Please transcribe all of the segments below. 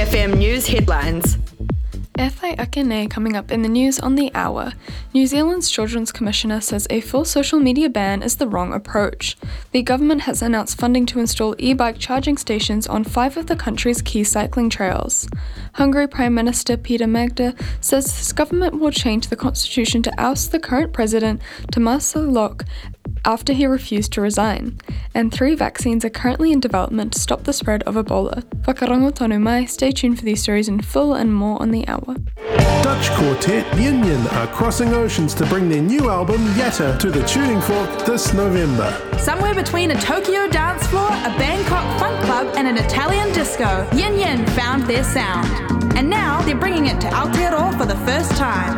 BFM News headlines. E whai ake nei coming up in the news on the hour. New Zealand's Children's Commissioner says a full social media ban is the wrong approach. The government has announced funding to install e-bike charging stations on 5 of the country's key cycling trails. Hungary Prime Minister Peter Magda says his government will change the constitution to oust the current president, Tomas Lok, after he refused to resign. And 3 vaccines are currently in development to stop the spread of Ebola. Whakarango tonu mai, stay tuned for these stories in full and more on the hour. Dutch quartet Yin Yin are crossing oceans to bring their new album Yatta to the Tuning Fork this November. Somewhere between a Tokyo dance floor, a Bangkok funk club and an Italian disco, Yin Yin found their sound. And now they're bringing it to Aotearoa for the first time.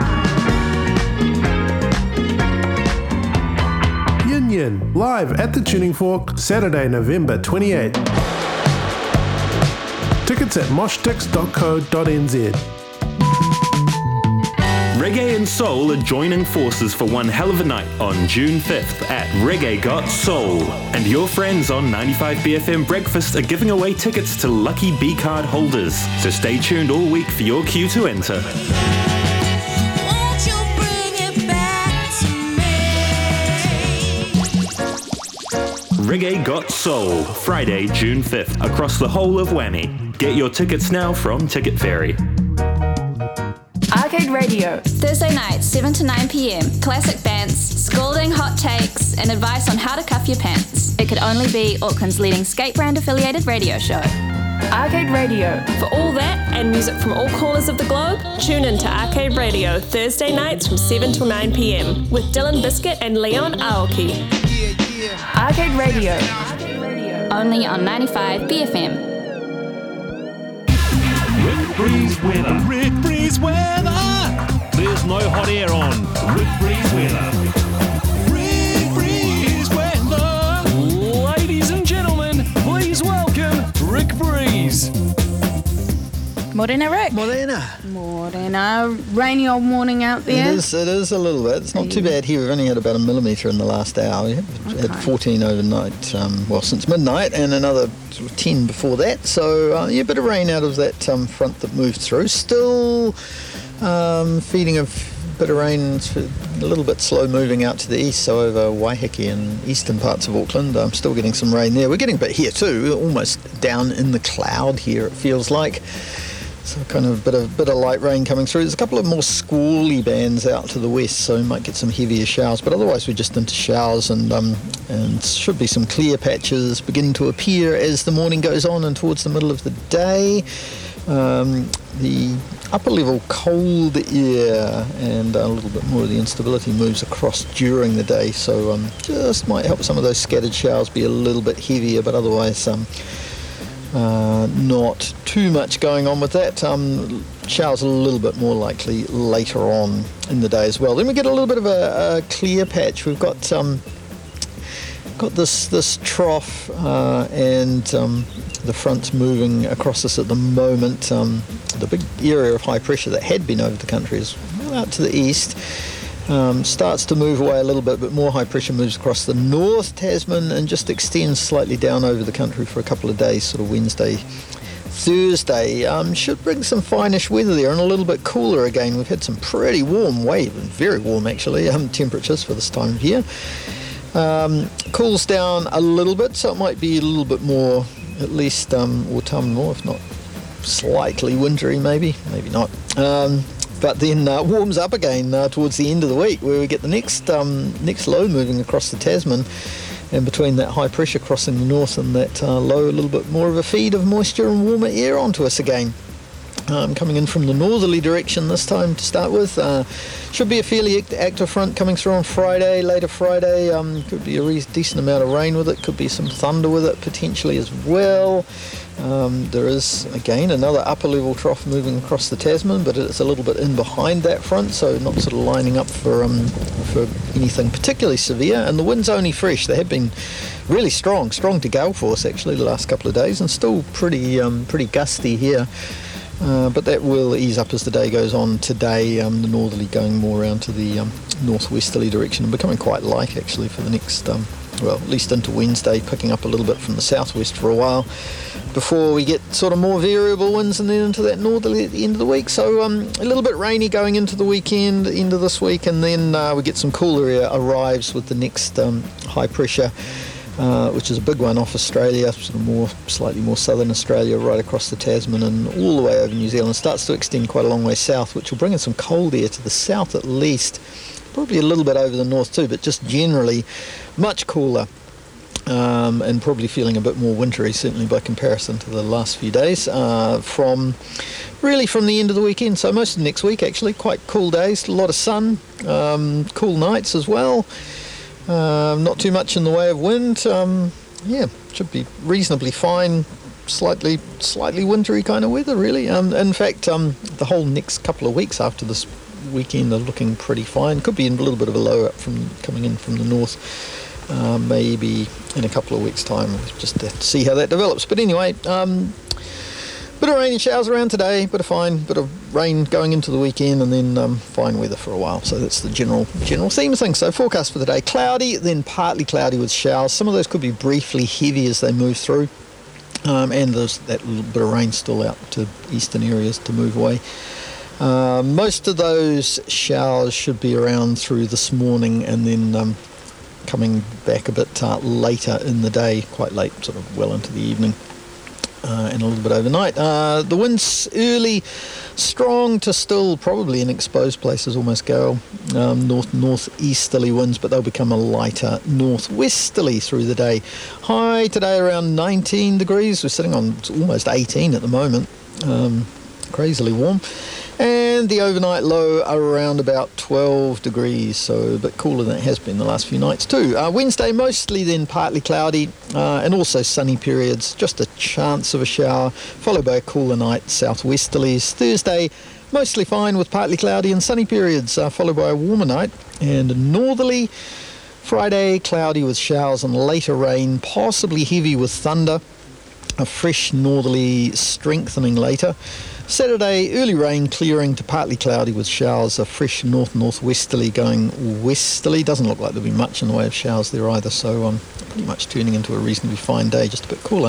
Yin Yin, live at the Tuning Fork, Saturday, November 28th. Tickets at moshtix.co.nz. Reggae and Soul are joining forces for one hell of a night on June 5th at Reggae Got Soul. And your friends on 95BFM Breakfast are giving away tickets to lucky B-card holders. So stay tuned all week for your cue to enter. Reggae Got Soul, Friday, June 5th, across the whole of Whammy. Get your tickets now from Ticket Ferry. Arcade Radio. Thursday nights, 7 to 9 p.m. Classic bands, scolding hot takes, and advice on how to cuff your pants. It could only be Auckland's leading skate brand affiliated radio show. Arcade Radio. For all that and music from all corners of the globe, tune in to Arcade Radio Thursday nights from 7 to 9 p.m. with Dylan Biscuit and Leon Aoki. Arcade Radio. Only on 95 BFM. Rick Breeze weather. Rick Breeze weather. There's no hot air on. Rick Breeze weather. Rick Breeze weather. Ladies and gentlemen, please welcome Rick Breeze. Morena, Rick. Morena. Morena. Rainy old morning out there. It is a little bit. It's not too bad here. We've only had about 1 millimetre in the last hour. We've had 14 overnight, since midnight, and another 10 before that. So, a bit of rain out of that front that moved through. Still feeding a bit of rain. It's a little bit slow moving out to the east, so over Waiheke and eastern parts of Auckland. I'm still getting some rain there. We're getting a bit here too. We're almost down in the cloud here, it feels like. So kind of a bit of light rain coming through. There's a couple of more squally bands out to the west, so we might get some heavier showers. But otherwise, we're just into showers, and should be some clear patches begin to appear as the morning goes on and towards the middle of the day. The upper level cold air and a little bit more of the instability moves across during the day, so just might help some of those scattered showers be a little bit heavier. But otherwise, not too much going on with that. Showers a little bit more likely later on in the day as well. Then we get a little bit of a clear patch. We've got this trough and the front's moving across us at the moment. The big area of high pressure that had been over the country is out to the east. Starts to move away a little bit, but more high pressure moves across the North Tasman and just extends slightly down over the country for a couple of days, sort of Wednesday, Thursday. Should bring some finish weather there and a little bit cooler again. We've had some pretty warm, very warm actually, temperatures for this time of year. Cools down a little bit, so it might be a little bit more, at least autumnal, if not slightly wintry, maybe not. But then warms up again towards the end of the week, where we get the next low moving across the Tasman, and between that high pressure crossing the north and that low, a little bit more of a feed of moisture and warmer air onto us again. Coming in from the northerly direction this time to start with. Should be a fairly active front coming through on Friday, later Friday. Could be a decent amount of rain with it, could be some thunder with it potentially as well. There is, again, another upper level trough moving across the Tasman, but it's a little bit in behind that front, so not sort of lining up for anything particularly severe. And the wind's only fresh. They have been really strong to gale force actually the last couple of days, and still pretty gusty here. But that will ease up as the day goes on today, the northerly going more around to the northwesterly direction and becoming quite light actually for the next well, at least into Wednesday, picking up a little bit from the southwest for a while before we get sort of more variable winds and then into that northerly at the end of the week. So a little bit rainy going into the weekend, end of this week, and then we get some cooler air arrives with the next high pressure, which is a big one off Australia, sort of slightly more southern Australia, right across the Tasman and all the way over New Zealand. Starts to extend quite a long way south, which will bring in some cold air to the south at least, probably a little bit over the north too, but just generally much cooler. And probably feeling a bit more wintry, certainly by comparison to the last few days, from the end of the weekend. So most of next week, actually, quite cool days, a lot of sun, cool nights as well, not too much in the way of wind. Should be reasonably fine, slightly wintry kind of weather, really. In fact, the whole next couple of weeks after this weekend are looking pretty fine. Could be a little bit of a low up from coming in from the north. Maybe in a couple of weeks' time. We'll just have to see how that develops. But anyway, bit of rain and showers around today, bit of rain going into the weekend, and then fine weather for a while. So that's the general theme of things. So forecast for the day: cloudy, then partly cloudy with showers. Some of those could be briefly heavy as they move through, and there's that little bit of rain still out to eastern areas to move away. Most of those showers should be around through this morning, and then coming back a bit later in the day, quite late, sort of well into the evening, and a little bit overnight. The winds early, strong to still probably in exposed places almost gale, northeasterly winds, but they'll become a lighter northwesterly through the day. High today around 19 degrees. We're sitting on almost 18 at the moment, crazily warm. And the overnight low around about 12 degrees, so a bit cooler than it has been the last few nights too. Wednesday mostly then partly cloudy, and also sunny periods, just a chance of a shower, followed by a cooler night, southwesterlies. Thursday mostly fine with partly cloudy and sunny periods, followed by a warmer night, and northerly. Friday cloudy with showers and later rain, possibly heavy with thunder, a fresh northerly strengthening later. Saturday, early rain clearing to partly cloudy with showers, a fresh northwesterly going westerly. Doesn't look like there'll be much in the way of showers there either, so pretty much turning into a reasonably fine day, just a bit cooler.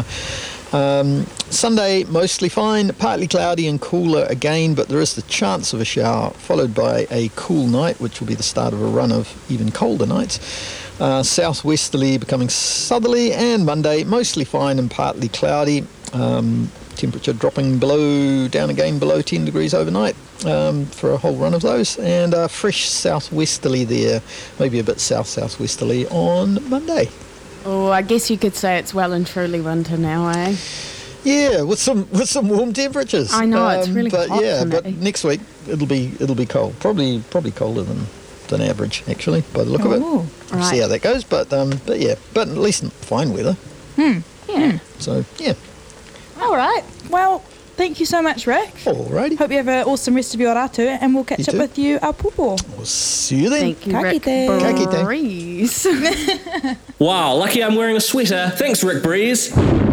Sunday, mostly fine, partly cloudy and cooler again, but there is the chance of a shower, followed by a cool night, which will be the start of a run of even colder nights. Southwesterly becoming southerly, and Monday, mostly fine and partly cloudy. Temperature dropping down again below 10 degrees overnight for a whole run of those, and fresh southwesterly there, maybe a bit southwesterly on Monday. Oh, I guess you could say it's well and truly winter now, eh? Yeah, with some warm temperatures. I know, it's really but hot yeah, for but me. next week it'll be cold. Probably colder than average actually, by the look of it. We'll see how that goes, but yeah, but at least fine weather. Yeah. So yeah. All right. Well, thank you so much, Rick. Alrighty. Hope you have an awesome rest of your ratu, and we'll catch You up too. with you, Aupōpō. We'll see you then. Thank you, Ka Rick kite. Ka kite. Breeze. Wow, lucky I'm wearing a sweater. Thanks, Rick Breeze.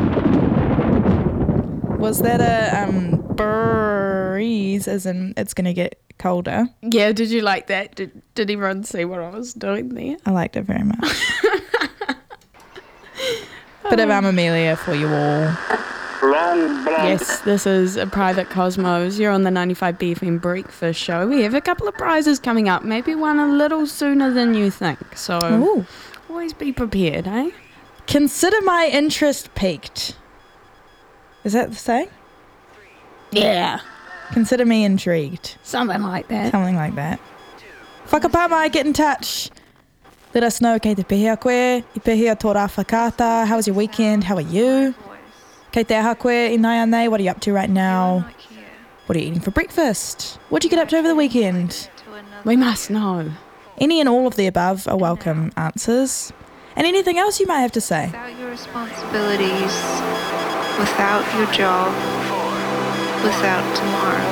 Was that a breeze, as in it's going to get colder? Yeah, did you like that? Did everyone see what I was doing there? I liked it very much. Bit of Amelia for you all. Yes, this is a Private Cosmos. You're on the 95 BFM Breakfast Show. We have a couple of prizes coming up, maybe one a little sooner than you think. So Ooh. always be prepared, eh? Consider my interest piqued. Is that the saying? Yeah, Consider me intrigued. something like that. Something like that. Whakapāmai, get in touch. Let us know kei te pehea koe, I pehea tō rā whakata. How was your weekend? How are you? Kei te aha koe, I nai anei, what are you up to right now? What are you eating for breakfast? What did you get up to over the weekend? We must know. Any and all of the above are welcome answers. And anything else you might have to say. Without your responsibilities, without your job, without tomorrow.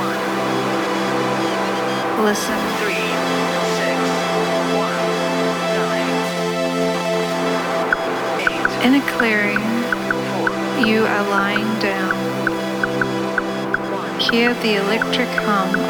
Listen. 3, 6, 1, 9, 8. In a clearing, you are lying down. Hear the electric hum